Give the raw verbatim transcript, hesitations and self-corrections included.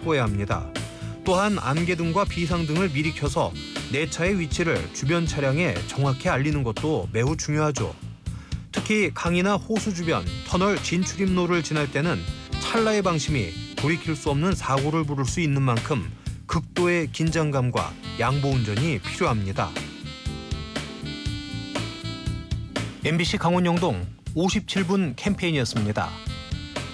확보해야 합니다. 또한 안개등과 비상등을 미리 켜서 내 차의 위치를 주변 차량에 정확히 알리는 것도 매우 중요하죠. 특히 강이나 호수 주변, 터널 진출입로를 지날 때는 찰나의 방심이 돌이킬 수 없는 사고를 부를 수 있는 만큼 극도의 긴장감과 양보 운전이 필요합니다. 엠비씨 강원영동 오십칠 분 캠페인이었습니다.